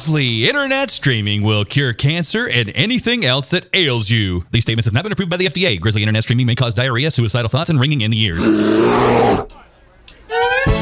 Grizzly internet streaming will cure cancer and anything else that ails you. These statements have not been approved by the FDA. Grizzly internet streaming may cause diarrhea, suicidal thoughts, and ringing in the ears.